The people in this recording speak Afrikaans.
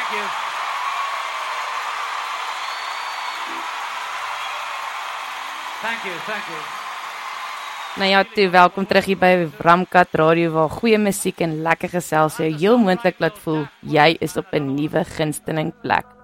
Thank you. Thank you. Nou ja, toe, welkom terug hier by Ramkat Radio, waar goeie musiek en lekker gesels jou heel moontlik laat voel jy is op 'n nuwe gunsteling plek.